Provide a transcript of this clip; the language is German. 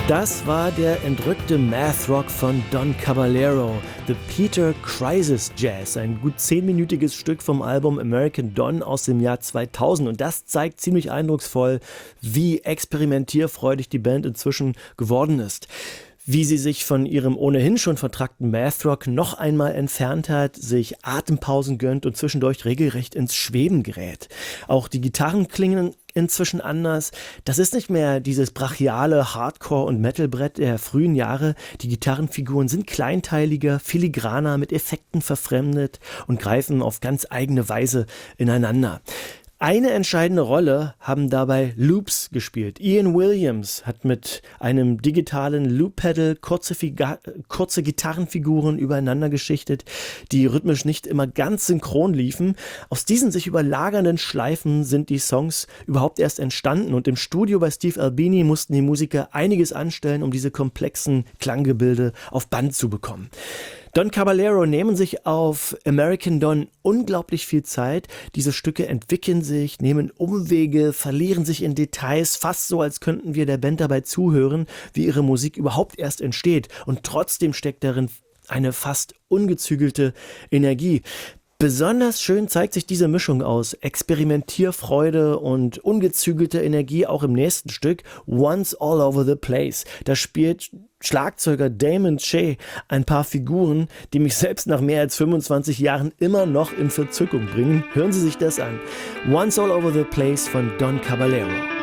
Das war der entrückte Math-Rock von Don Caballero, The Peter Crisis Jazz, ein gut 10-minütiges Stück vom Album American Don aus dem Jahr 2000. Und das zeigt ziemlich eindrucksvoll, wie experimentierfreudig die Band inzwischen geworden ist. Wie sie sich von ihrem ohnehin schon vertrackten Math-Rock noch einmal entfernt hat, sich Atempausen gönnt und zwischendurch regelrecht ins Schweben gerät. Auch die Gitarren klingen inzwischen anders. Das ist nicht mehr dieses brachiale Hardcore- und Metalbrett der frühen Jahre. Die Gitarrenfiguren sind kleinteiliger, filigraner, mit Effekten verfremdet und greifen auf ganz eigene Weise ineinander. Eine entscheidende Rolle haben dabei Loops gespielt. Ian Williams hat mit einem digitalen Loop-Pedal kurze Gitarrenfiguren übereinander geschichtet, die rhythmisch nicht immer ganz synchron liefen. Aus diesen sich überlagernden Schleifen sind die Songs überhaupt erst entstanden und im Studio bei Steve Albini mussten die Musiker einiges anstellen, um diese komplexen Klanggebilde auf Band zu bekommen. Don Caballero nehmen sich auf American Don unglaublich viel Zeit. Diese Stücke entwickeln sich, nehmen Umwege, verlieren sich in Details, fast so, als könnten wir der Band dabei zuhören, wie ihre Musik überhaupt erst entsteht. Und trotzdem steckt darin eine fast ungezügelte Energie. Besonders schön zeigt sich diese Mischung aus Experimentierfreude und ungezügelter Energie auch im nächsten Stück, Once All Over the Place. Da spielt Schlagzeuger Damon Che ein paar Figuren, die mich selbst nach mehr als 25 Jahren immer noch in Verzückung bringen. Hören Sie sich das an. Once All Over the Place von Don Caballero.